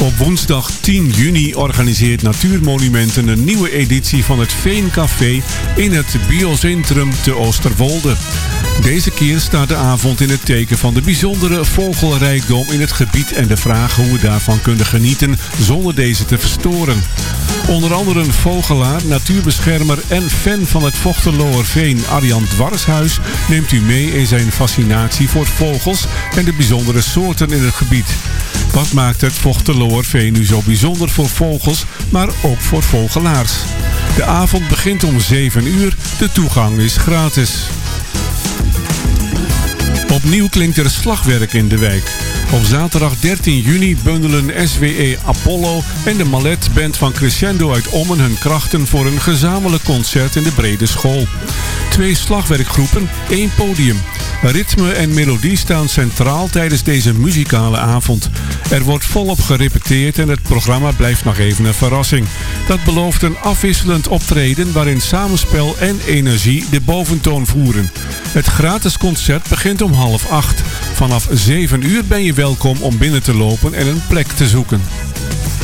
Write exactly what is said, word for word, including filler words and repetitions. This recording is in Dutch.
Op woensdag tien juni organiseert Natuurmonumenten een nieuwe editie van het Veencafé in het Biocentrum te Oosterwolde. Deze keer staat de avond in het teken van de bijzondere vogelrijkdom in het gebied en de vraag hoe we daarvan kunnen genieten zonder deze te verstoren. Onder andere een vogelaar, natuurbeschermer en fan van het Vochteloerveen, Arjan Dwarshuis, neemt u mee in zijn fascinatie voor vogels en de bijzondere soorten in het gebied. Wat maakt het Vochteloerveen nu zo bijzonder voor vogels, maar ook voor vogelaars? De avond begint om zeven uur, de toegang is gratis. Opnieuw klinkt er slagwerk in de wijk. Op zaterdag dertien juni bundelen S W E Apollo en de Mallet-band van Crescendo uit Ommen hun krachten voor een gezamenlijk concert in de Brede School. Twee slagwerkgroepen, één podium. Ritme en melodie staan centraal tijdens deze muzikale avond. Er wordt volop gerepeteerd en het programma blijft nog even een verrassing. Dat belooft een afwisselend optreden waarin samenspel en energie de boventoon voeren. Het gratis concert begint om half acht. Vanaf zeven uur ben je welkom om binnen te lopen en een plek te zoeken.